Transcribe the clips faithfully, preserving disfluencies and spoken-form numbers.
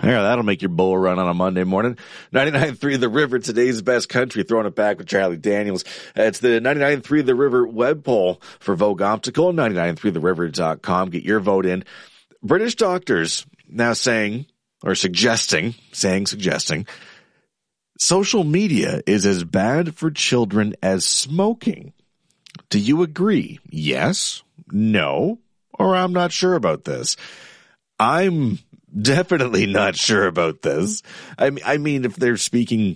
Yeah, that'll make your bull run on a Monday morning. ninety-nine point three The River, today's best country, throwing it back with Charlie Daniels. It's the ninety-nine point three The River web poll for Vogue Optical, ninety-nine point three the river dot com. Get your vote in. British doctors now saying, or suggesting, saying, suggesting, social media is as bad for children as smoking. Do you agree? Yes? No? Or I'm not sure about this. I'm definitely not sure about this. I mean, I mean, if they're speaking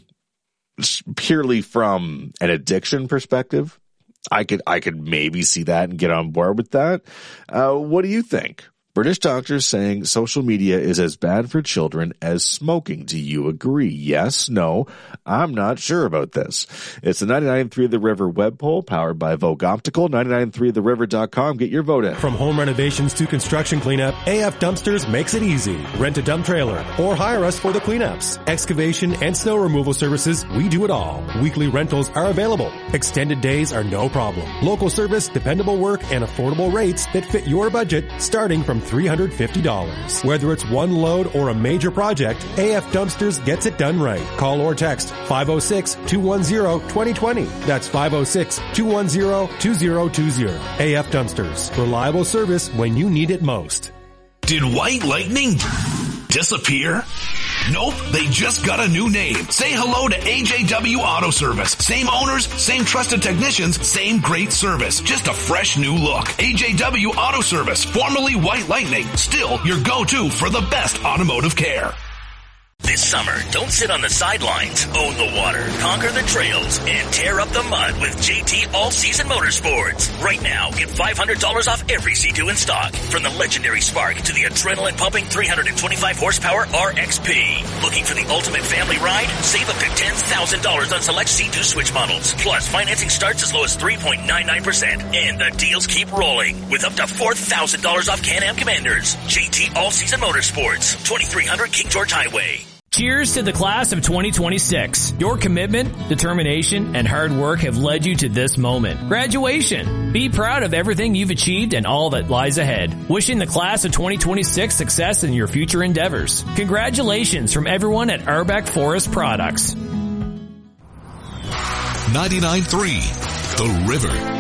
purely from an addiction perspective, I could, I could maybe see that and get on board with that. Uh, what do you think? British doctors saying social media is as bad for children as smoking. Do you agree? Yes? No? I'm not sure about this. It's the ninety-nine point three The River web poll powered by Vogue Optical, ninety-nine point three the river dot com. Get your vote in. From home renovations to construction cleanup, A F Dumpsters makes it easy. Rent a dump trailer or hire us for the cleanups. Excavation and snow removal services, we do it all. Weekly rentals are available. Extended days are no problem. Local service, dependable work, and affordable rates that fit your budget starting from three hundred fifty dollars. Whether it's one load or a major project, A F Dumpsters gets it done right. Call or text five oh six, two one oh, two oh two oh. That's five oh six, two one oh, two oh two oh. A F Dumpsters. Reliable service when you need it most. Did White Lightning disappear? Nope, they just got a new name. Say hello to A J W Auto Service. Same owners, same trusted technicians, same great service. Just a fresh new look. A J W Auto Service, formerly White Lightning, still your go-to for the best automotive care. This summer, don't sit on the sidelines. Own the water, conquer the trails, and tear up the mud with J T All-Season Motorsports. Right now, get five hundred dollars off every C two in stock. From the legendary Spark to the adrenaline-pumping three hundred twenty-five horsepower R X P. Looking for the ultimate family ride? Save up to ten thousand dollars on select C two Switch models. Plus, financing starts as low as three point nine nine percent. And the deals keep rolling with up to four thousand dollars off Can-Am Commanders. J T All-Season Motorsports, twenty-three hundred King George Highway. Cheers to the class of twenty twenty-six. Your commitment, determination, and hard work have led you to this moment. Graduation. Be proud of everything you've achieved and all that lies ahead. Wishing the class of twenty twenty-six success in your future endeavors. Congratulations from everyone at Arbec Forest Products. ninety-nine point three The River.